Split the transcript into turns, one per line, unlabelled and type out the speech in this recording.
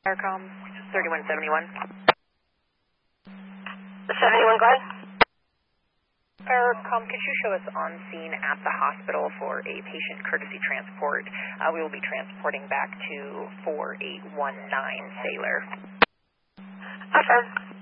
Aircom 3171.
71, go ahead.
Aircom, could you show us on scene at the hospital for a patient courtesy transport? We will be transporting back to 4819 Sailor.
Okay.